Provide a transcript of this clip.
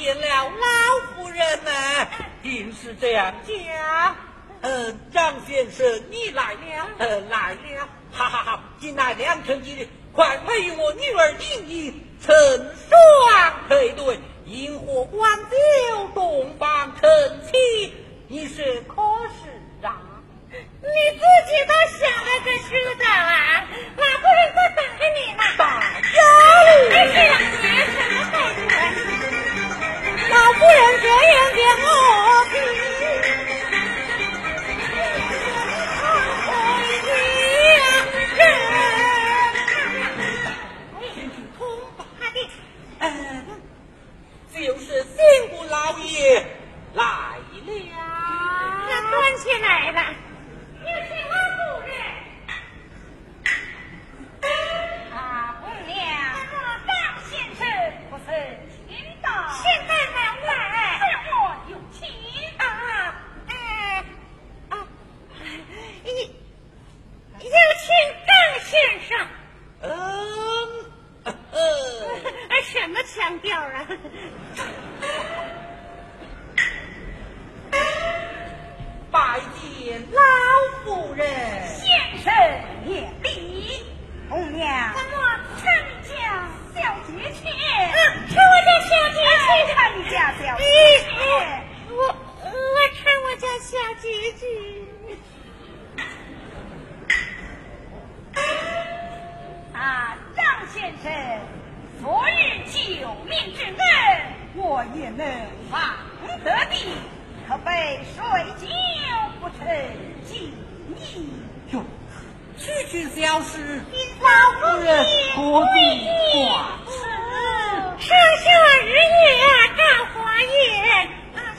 见了老夫人呢，定是这样讲。张先生，你来了，来了，哈哈哈！近来良辰吉日，快与我女儿莹莹成双配对，萤火光酒，洞房成亲，你是可是啊？ 你自己都想了个知道啊！老夫人在等着你呢。 大家哎，这样别什么态度？ 老夫人这样给我听。就是刑部老爷来了， 那端起来了，又是老夫人。啊，姑娘，张先生不是听到？现在门外，让我有请有请张先生。什么腔调啊？ 拜见老夫人。 先生也礼。姑娘，怎么称你家小姐姐？称我家小姐姐，称你家小姐姐。我称我家小姐姐。张先生，昨日救命之恩，我也能忘得的，可被水酒不成敬意。 哟，区区小事， 老夫人何必挂